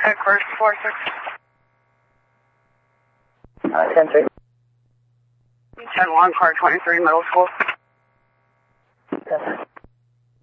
Tech first, 4-6. 10-3. 10-1, car 23, middle school. 10.